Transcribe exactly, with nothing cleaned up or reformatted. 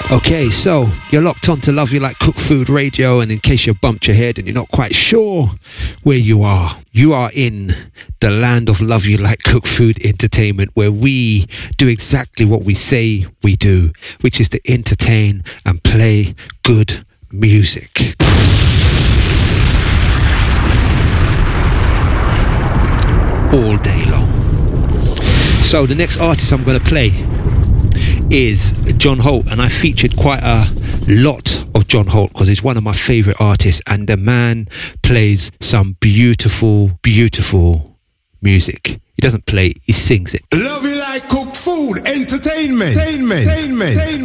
Okay, so you're locked on to Love You Like Cook Food Radio, and in case you bumped your head and you're not quite sure where you are, you are in the land of Love You Like Cook Food Entertainment, where we do exactly what we say we do, which is to entertain and play good music. All day long. So the next artist I'm going to play is John Holt, and I featured quite a lot of John Holt because he's one of my favorite artists, and the man plays some beautiful, beautiful music. He doesn't play, he sings it. Love You Like Cook Food Entertainment. Entertainment. Entertainment.